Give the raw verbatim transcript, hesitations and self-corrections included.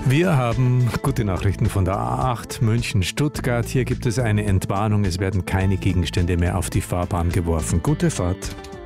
Wir haben gute Nachrichten von der A acht München-Stuttgart. Hier gibt es eine Entwarnung. Es werden keine Gegenstände mehr auf die Fahrbahn geworfen. Gute Fahrt.